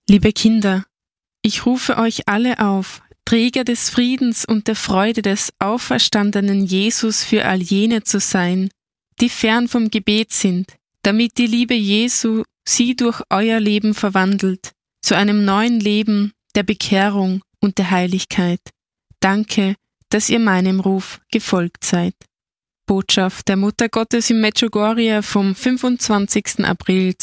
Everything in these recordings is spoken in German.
Liebe Kinder, ich rufe euch alle auf, Träger des Friedens und der Freude des auferstandenen Jesus für all jene zu sein, die fern vom Gebet sind, damit die Liebe Jesu sie durch euer Leben verwandelt, zu einem neuen Leben der Bekehrung und der Heiligkeit. Danke, dass ihr meinem Ruf gefolgt seid. Botschaft der Mutter Gottes in Medjugorje vom 25. April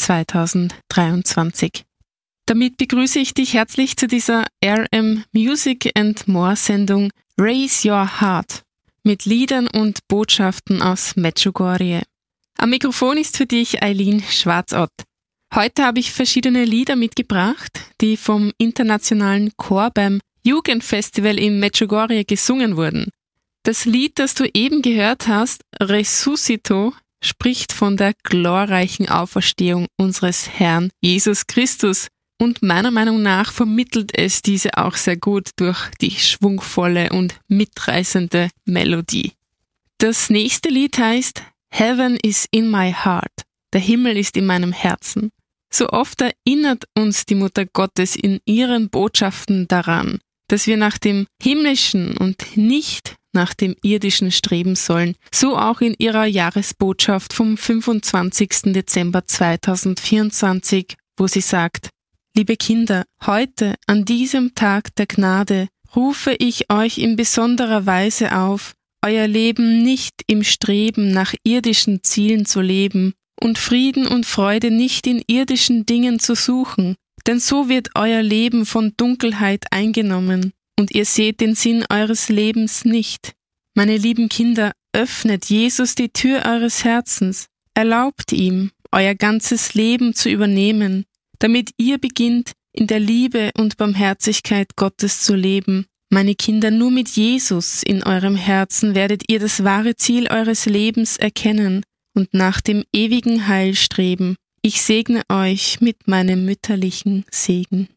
2023. Damit begrüße ich dich herzlich zu dieser RM Music and More Sendung Raise Your Heart mit Liedern und Botschaften aus Medjugorje. Am Mikrofon ist für dich Eileen Schwarzott. Heute habe ich verschiedene Lieder mitgebracht, die vom internationalen Chor beim Jugendfestival in Medjugorje gesungen wurden. Das Lied, das du eben gehört hast, Resuscito, spricht von der glorreichen Auferstehung unseres Herrn Jesus Christus. Und meiner Meinung nach vermittelt es diese auch sehr gut durch die schwungvolle und mitreißende Melodie. Das nächste Lied heißt Heaven is in my heart. Der Himmel ist in meinem Herzen. So oft erinnert uns die Mutter Gottes in ihren Botschaften daran, dass wir nach dem Himmlischen und nicht nach dem Irdischen streben sollen. So auch in ihrer Jahresbotschaft vom 25. Dezember 2024, wo sie sagt: Liebe Kinder, heute, an diesem Tag der Gnade, rufe ich euch in besonderer Weise auf, euer Leben nicht im Streben nach irdischen Zielen zu leben und Frieden und Freude nicht in irdischen Dingen zu suchen, denn so wird euer Leben von Dunkelheit eingenommen und ihr seht den Sinn eures Lebens nicht. Meine lieben Kinder, öffnet Jesus die Tür eures Herzens, erlaubt ihm, euer ganzes Leben zu übernehmen, damit ihr beginnt, in der Liebe und Barmherzigkeit Gottes zu leben. Meine Kinder, nur mit Jesus in eurem Herzen werdet ihr das wahre Ziel eures Lebens erkennen und nach dem ewigen Heil streben. Ich segne euch mit meinem mütterlichen Segen.